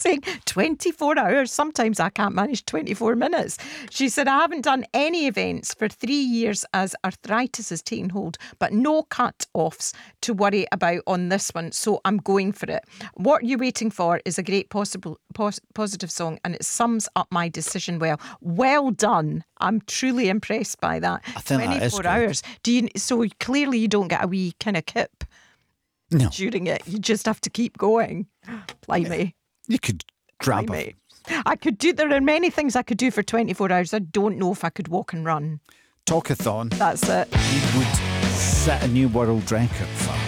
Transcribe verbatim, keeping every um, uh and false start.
saying twenty-four hours. Sometimes I can't manage twenty-four minutes. She said, I haven't done any events for three years as arthritis has taken hold, but no cut-offs to worry about on this one. So I'm going for it. What You're Waiting For is a great possible pos- positive song, and it sums up my decision well. Well done. I'm truly impressed by that. I think that is twenty-four good. hours. Do you? So clearly you don't get a wee kind of kip No. during it. You just have to keep going. Blimey. You could grab Blimey. a I could do, there are many things I could do for twenty-four hours. I don't know if I could walk and run. talkathon. That's it. You would set a new world record for.